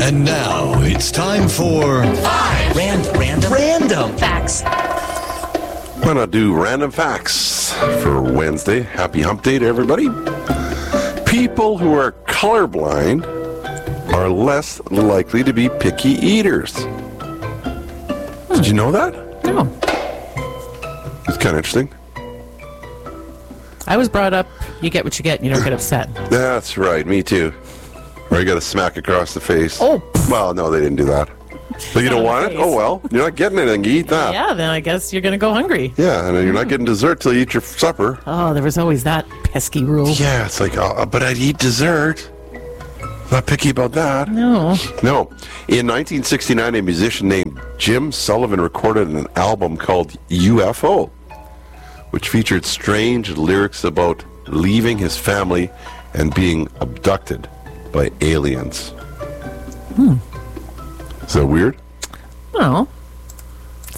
And now it's time for Random facts. Why not do random facts for Wednesday? Happy hump day to everybody. People who are colorblind are less likely to be picky eaters. Did you know that? No. It's kind of interesting. I was brought up, you get what you get and you don't get upset. That's right, me too. Or you got to smack across the face. Oh. Well, no, they didn't do that. But you don't want it? face. Oh, well, you're not getting anything. You eat that. Yeah, then I guess you're going to go hungry. Yeah, and then you're not getting dessert till you eat your supper. Oh, there was always that pesky rule. Yeah, it's like, but I'd eat dessert. Not picky about that. No. No. In 1969, a musician named Jim Sullivan recorded an album called UFO, which featured strange lyrics about leaving his family and being abducted by aliens. Is that weird? No.